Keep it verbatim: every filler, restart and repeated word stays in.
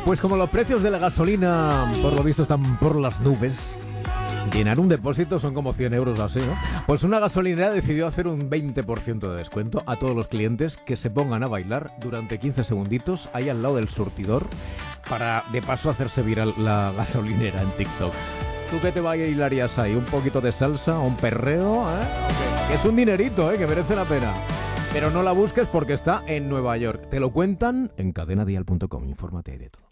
Pues como los precios de la gasolina, por lo visto, están por las nubes, llenar un depósito son como cien euros así, ¿no? Pues una gasolinera decidió hacer un veinte por ciento de descuento a todos los clientes que se pongan a bailar durante quince segunditos ahí al lado del surtidor para, de paso, hacerse viral la gasolinera en TikTok. ¿Tú qué te bailarías ahí? ¿Un poquito de salsa? ¿Un perreo? ¿Eh? Okay. Es un dinerito, ¿eh? Que merece la pena. Pero no la busques porque está en Nueva York. Te lo cuentan en cadena dial punto com. Infórmate de todo.